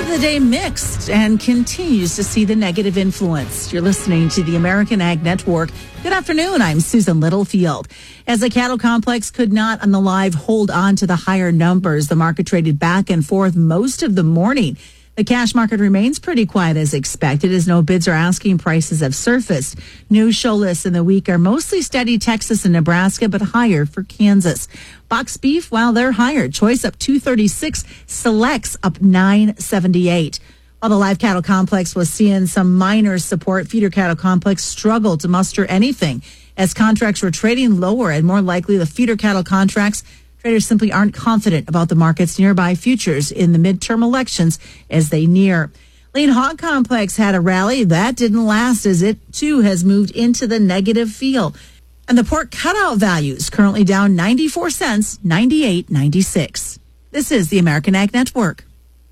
of the day mixed and continues to see the negative influence. You're listening to the American Ag Network. Good afternoon. I'm Susan Littlefield. As the cattle complex could not on the live hold on to the higher numbers, the market traded back and forth most of the morning. The cash market remains pretty quiet as expected, as no bids or asking prices have surfaced. New show lists in the week are mostly steady Texas and Nebraska, but higher for Kansas. Box beef, well, they're higher. Choice up 236, selects up 978. While the live cattle complex was seeing some minor support, feeder cattle complex struggled to muster anything as contracts were trading lower, and more likely the feeder cattle contracts. Traders simply aren't confident about the market's nearby futures in the midterm elections as they near. Lean hog complex had a rally that didn't last, as it too has moved into the negative field. And the pork cutout values currently down 94 cents, 98.96. This is the American Ag Network.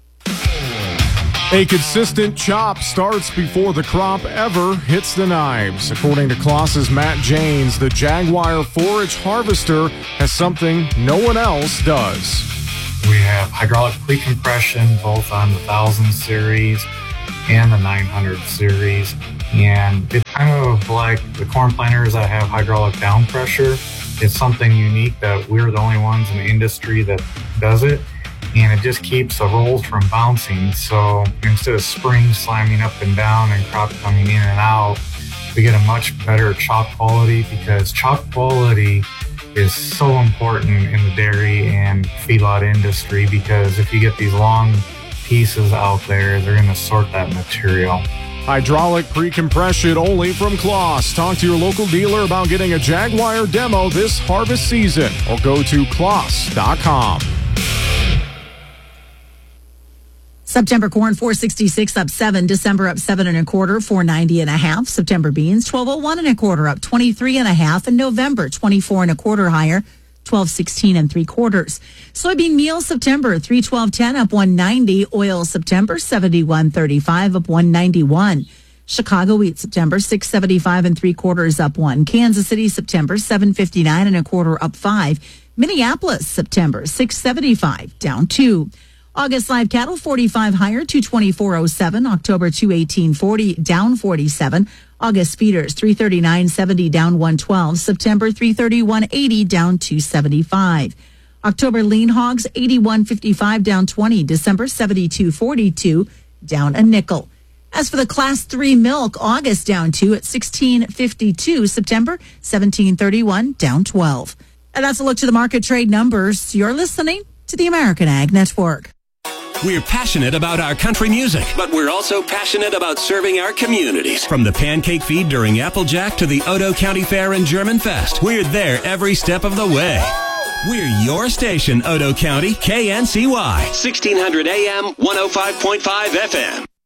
A consistent chop starts before the crop ever hits the knives. According to Kloss's Matt Janes, the Jaguar forage harvester has something no one else does. We have hydraulic pre-compression both on the 1000 series and the 900 series. And it's kind of like the corn planters that have hydraulic down pressure. It's something unique that we're the only ones in the industry that does it. And it just keeps the rolls from bouncing. So instead of springs slamming up and down and crop coming in and out, we get a much better chop quality, because chop quality is so important in the dairy and feedlot industry, because if you get these long pieces out there, they're going to sort that material. Hydraulic pre-compression only from Kloss. Talk to your local dealer about getting a Jaguar demo this harvest season, or go to kloss.com. September corn, 466 up 7. December up 7 1/4, 490 1/2. September beans, 1201 1/4 up 23 1/2. And November, 24 1/4 higher, 1216 3/4. Soybean meal September, 312.10 up 190. Oil September, 71.35 up 191. Chicago wheat September, 675 3/4 up 1. Kansas City September, 759 1/4 up 5. Minneapolis September, 675 down 2. August live cattle, 45 higher, 224.07. October, 218.40, down 47. August feeders, 339.70, down 112. September, 331.80, down 275. October lean hogs, 81.55, down 20. December, 72.42, down a nickel. As for the Class 3 milk, August down 2 at 16.52. September, 17.31, down 12. And that's a look to the market trade numbers. You're listening to the American Ag Network. We're passionate about our country music, but we're also passionate about serving our communities. From the pancake feed during Applejack to the Odo County Fair and German Fest, we're there every step of the way. We're your station, Odo County, KNCY. 1600 AM, 105.5 FM.